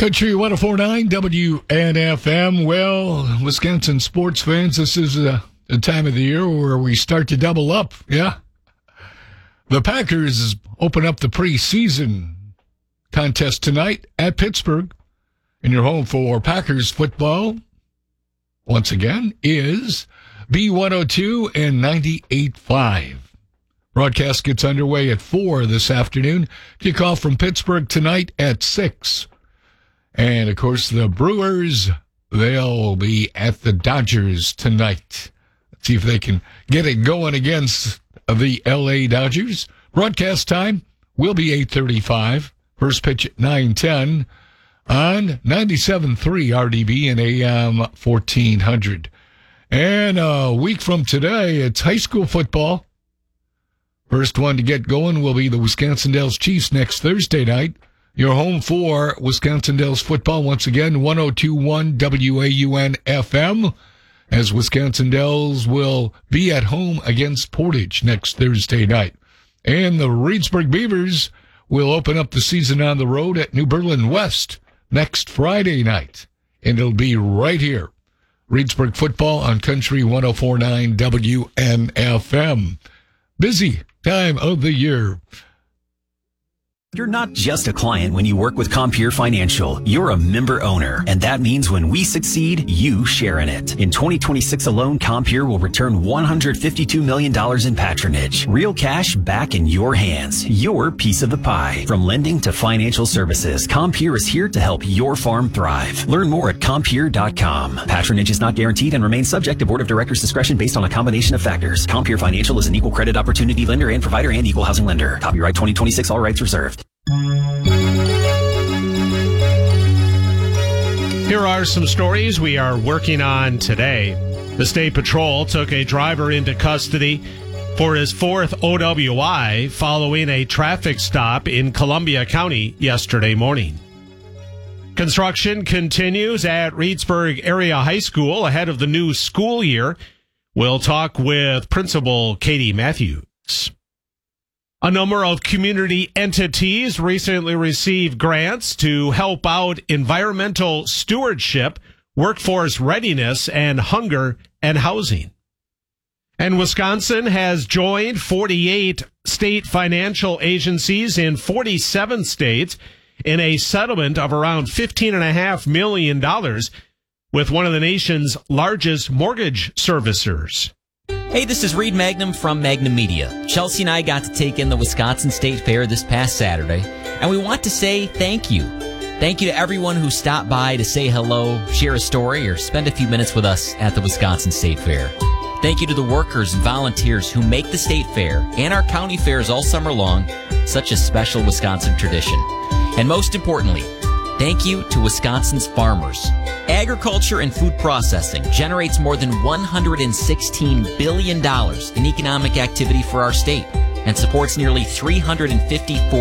Country 104.9 WNFM. Well, Wisconsin sports fans, this is the time of the year where we start to double up. Yeah. The Packers open up the preseason contest tonight at Pittsburgh. And your home for Packers football, once again, is B102 and 98.5. Broadcast gets underway at 4 this afternoon. Kickoff from Pittsburgh tonight at 6. And, of course, the Brewers, they'll be at the Dodgers tonight. Let's see if they can get it going against the L.A. Dodgers. Broadcast time will be 8:35. First pitch at 9:10 on 97.3 RDB and AM 1400. And a week from today, it's high school football. First one to get going will be the Wisconsin Dells Chiefs next Thursday night. Your home for Wisconsin Dells football, once again, 102.1 WAUN-FM, as Wisconsin Dells will be at home against Portage next Thursday night. And the Reedsburg Beavers will open up the season on the road at New Berlin West next Friday night. And it'll be right here. Reedsburg football on Country 104.9 WNFM. Busy time of the year. You're not just a client when you work with Compeer Financial. You're a member owner, and that means when we succeed, you share in it. In 2026 alone, Compeer will return $152 million in patronage. Real cash back in your hands. Your piece of the pie. From lending to financial services, Compeer is here to help your farm thrive. Learn more at Compeer.com. Patronage is not guaranteed and remains subject to Board of Directors' discretion based on a combination of factors. Compeer Financial is an equal credit opportunity lender and provider and equal housing lender. Copyright 2026, all rights reserved. Here are some stories we are working on today. The State Patrol took a driver into custody for his fourth OWI following a traffic stop in Columbia County yesterday morning. Construction continues at Reedsburg Area High School ahead of the new school year. We'll talk with Principal Katie Matthews. A number of community entities recently received grants to help out environmental stewardship, workforce readiness, and hunger and housing. And Wisconsin has joined 48 state financial agencies in 47 states in a settlement of around $15.5 million with one of the nation's largest mortgage servicers. Hey, this is Reed Magnum from Magnum Media. Chelsea and I got to take in the Wisconsin State Fair this past Saturday, and we want to say thank you. Thank you to everyone who stopped by to say hello, share a story, or spend a few minutes with us at the Wisconsin State Fair. Thank you to the workers and volunteers who make the State Fair and our county fairs all summer long such a special Wisconsin tradition. And most importantly, thank you to Wisconsin's farmers. Agriculture and food processing generates more than $116 billion in economic activity for our state and supports nearly 354